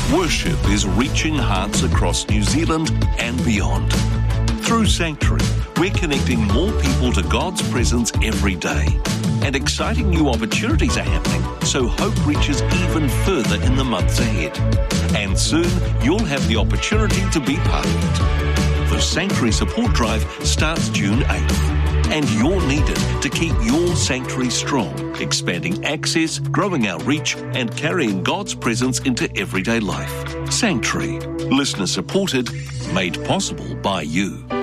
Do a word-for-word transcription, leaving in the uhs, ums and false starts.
Worship is reaching hearts across New Zealand and beyond. Through Sanctuary, we're connecting more people to God's presence every day. And exciting new opportunities are happening, so hope reaches even further in the months ahead. And soon, you'll have the opportunity to be part of it. The Sanctuary Support Drive starts June eighth. And you're needed to keep your sanctuary strong, expanding access, growing our reach, and carrying God's presence into everyday life. Sanctuary, listener supported, made possible by you.